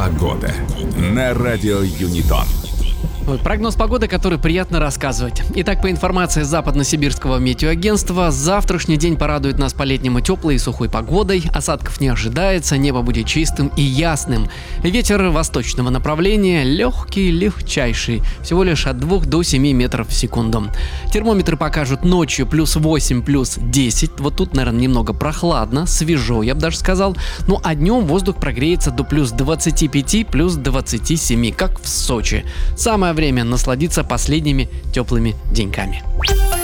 Погода на радио Юнитон. Прогноз погоды, который приятно рассказывать. Итак, по информации Западно-Сибирского метеоагентства, завтрашний день порадует нас по-летнему теплой и сухой погодой, осадков не ожидается, небо будет чистым и ясным. Ветер восточного направления легкий, легчайший, всего лишь от 2 до 7 метров в секунду. Термометры покажут ночью плюс 8, плюс 10, вот тут, наверное, немного прохладно, свежо, я бы даже сказал, ну а днем воздух прогреется до плюс 25, плюс 27, как в Сочи. Самое время насладиться последними теплыми деньками.